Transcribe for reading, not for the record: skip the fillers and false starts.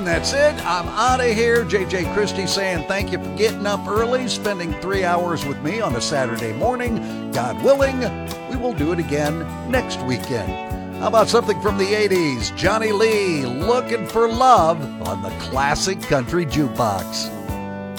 That's it. I'm out of here. JJ Christie saying thank you for getting up early, spending 3 hours with me on a Saturday morning. God willing, we will do it again next weekend. How about something from the 80s? Johnny Lee, Looking for Love on the Classic Country Jukebox.